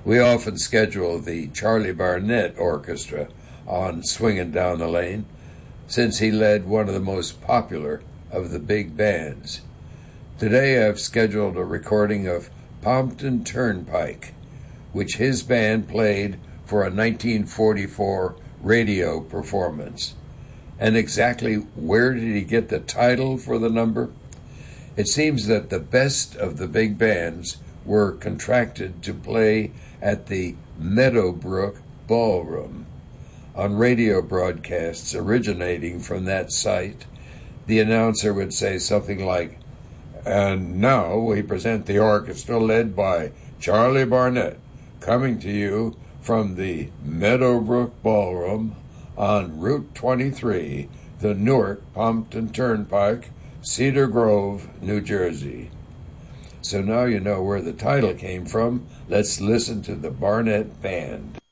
We often schedule the Charlie Barnet Orchestra on Swingin' Down the Lane, since he led one of the most popular of the big bands. Today I've scheduled a recording of Pompton Turnpike, which his band played for a 1944 radio performance. And exactly where did he get the title for the number? It seems that the best of the big bands were contracted to play at the Meadowbrook Ballroom. On radio broadcasts originating from that site, the announcer would say something like, "And now we present the orchestra led by Charlie Barnet, coming to you from the Meadowbrook Ballroom on Route 23, the Newark-Pompton Turnpike, Cedar Grove, New Jersey." So now you know where the title came from. Let's listen to the Barnet Band.